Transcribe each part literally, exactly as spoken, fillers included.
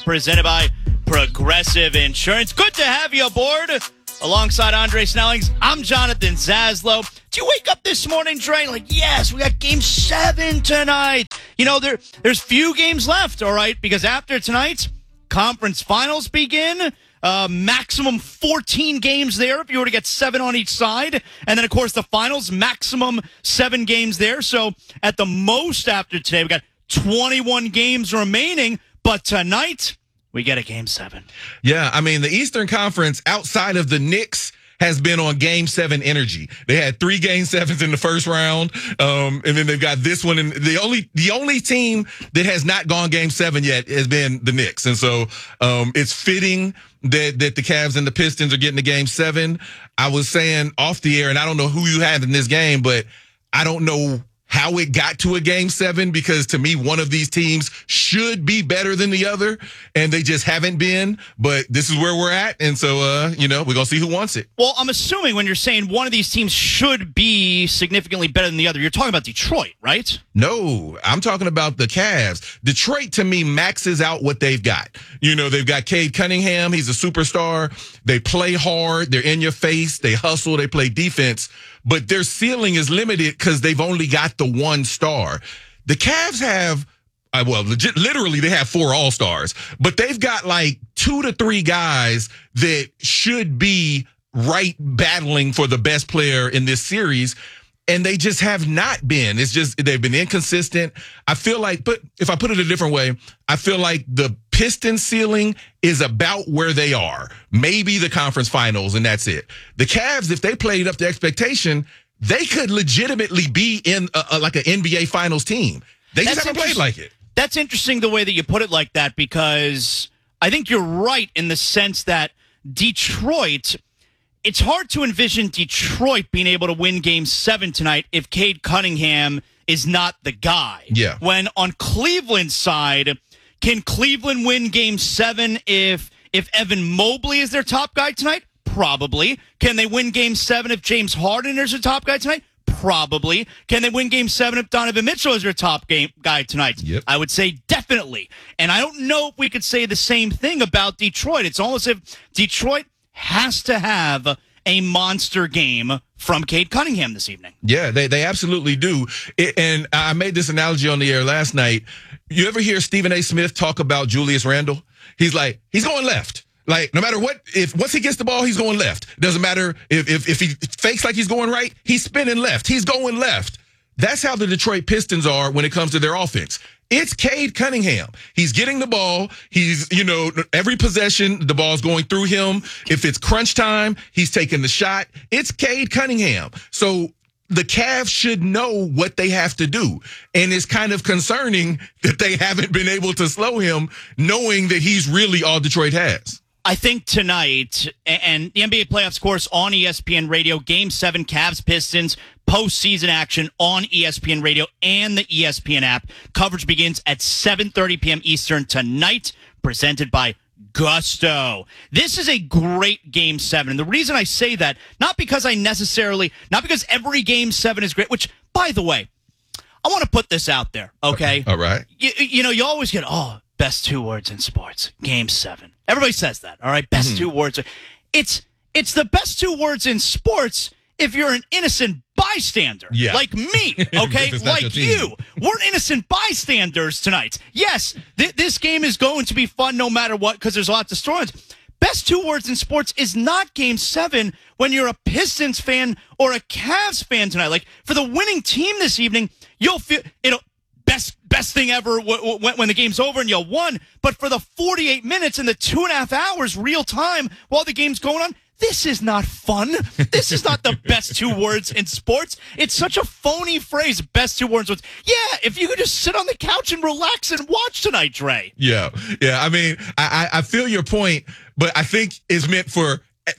presented by Progressive Insurance. Good to have you aboard. Alongside Andre Snellings, I'm Jonathan Zaslow. Did you wake up this morning, Dre? Like, yes, we got game seven tonight. You know, there there's few games left, all right? Because after tonight, conference finals begin. Uh, maximum fourteen games there if you were to get seven on each side. And then, of course, the finals, maximum seven games there. So at the most after today, we got twenty-one games remaining. But tonight, we get a game seven. Yeah, I mean, the Eastern Conference, outside of the Knicks, has been on game seven energy. They had three game sevens in the first round, um, and then they've got this one. And the only the only team that has not gone game seven yet has been the Knicks. And so um, it's fitting that that the Cavs and the Pistons are getting to game seven. I was saying off the air, and I don't know who you had in this game, but I don't know how it got to a game seven, because to me, one of these teams should be better than the other, and they just haven't been. But this is where we're at, and so, uh, you know, we're going to see who wants it. Well, I'm assuming when you're saying one of these teams should be significantly better than the other, you're talking about Detroit, right? No, I'm talking about the Cavs. Detroit, to me, maxes out what they've got. You know, they've got Cade Cunningham. He's a superstar. They play hard. They're in your face. They hustle. They play defense. But their ceiling is limited because they've only got the one star. The Cavs have, uh, well, legit, literally they have four all-stars, but they've got like two to three guys that should be right battling for the best player in this series, and they just have not been. It's just they've been inconsistent. I feel like, but if I put it a different way, I feel like the Pistons ceiling is about where they are. Maybe the conference finals, and that's it. The Cavs, if they played up to expectation, they could legitimately be in a, a, like an N B A Finals team. They That's just haven't played like it. That's interesting the way that you put it like that, because I think you're right in the sense that Detroit, it's hard to envision Detroit being able to win game seven tonight if Cade Cunningham is not the guy. Yeah. When on Cleveland's side, can Cleveland win game seven if if Evan Mobley is their top guy tonight? Probably. Can they win game seven if James Harden is their top guy tonight? Probably. Can they win game seven if Donovan Mitchell is their top game guy tonight? Yep. I would say definitely. And I don't know if we could say the same thing about Detroit. It's almost as if Detroit has to have a monster game from Cade Cunningham this evening. Yeah, they, they absolutely do. It, and I made this analogy on the air last night. You ever hear Stephen A. Smith talk about Julius Randle? He's like, he's going left. Like, no matter what, if once he gets the ball, he's going left. Doesn't matter if, if, if he fakes like he's going right, he's spinning left. He's going left. That's how the Detroit Pistons are when it comes to their offense. It's Cade Cunningham. He's getting the ball. He's, you know, every possession, the ball's going through him. If it's crunch time, he's taking the shot. It's Cade Cunningham. So the Cavs should know what they have to do. And it's kind of concerning that they haven't been able to slow him, knowing that he's really all Detroit has. I think tonight, and the N B A playoffs, of course, on E S P N Radio, Game seven, Cavs-Pistons, postseason action on E S P N Radio and the E S P N app. Coverage begins at seven thirty p.m. Eastern tonight, presented by Gusto. This is a great Game seven. And the reason I say that, not because I necessarily, not because every Game seven is great, which, by the way, I want to put this out there, okay? All right. You, you know, you always get, oh, best two words in sports, Game seven. Everybody says that, all right? Best mm-hmm. two words. It's it's the best two words in sports if you're an innocent bystander, yeah. like me, okay? Like you. We're innocent bystanders tonight. Yes, th- this game is going to be fun no matter what because there's lots of storylines. Best two words in sports is not Game seven when you're a Pistons fan or a Cavs fan tonight. Like, for the winning team this evening, you'll feel it'll best best thing ever w- w- when the game's over and you won. But for the forty-eight minutes and the two and a half hours real time while the game's going on, this is not fun. This is not the best two words in sports. It's such a phony phrase, best two words. Yeah, if you could just sit on the couch and relax and watch tonight, Dre. Yeah, yeah. I mean, I, I feel your point, but I think it's meant for, like,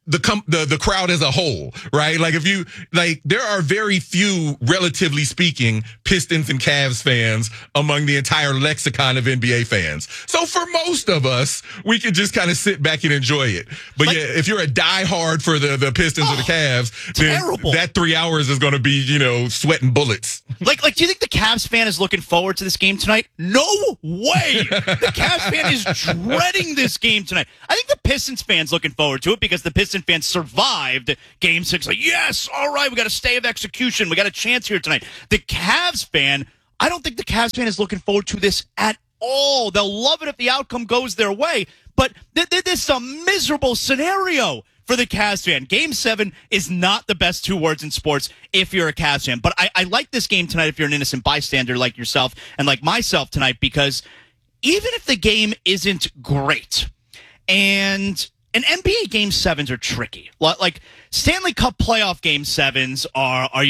the com- the the crowd as a whole, right? Like if you like, there are very few, relatively speaking, Pistons and Cavs fans among the entire lexicon of N B A fans. So for most of us, we can just kind of sit back and enjoy it. But like, yeah, if you're a diehard for the the Pistons oh, or the Cavs, then terrible. that three hours is going to be, you know, sweating bullets. Like, like, do you think the Cavs fan is looking forward to this game tonight? No way. The Cavs fan is dreading this game tonight. I think the Pistons fan's looking forward to it because the Pistons fans survived game six. Like, yes, all right, we got a stay of execution. We got a chance here tonight. The Cavs fan, I don't think the Cavs fan is looking forward to this at all. They'll love it if the outcome goes their way, but th- th- this is a miserable scenario for the Cavs fan. Game seven is not the best two words in sports if you're a Cavs fan, but I, I like this game tonight if you're an innocent bystander like yourself and like myself tonight, because even if the game isn't great, and And N B A Game Sevens are tricky. Like Stanley Cup playoff Game Sevens are are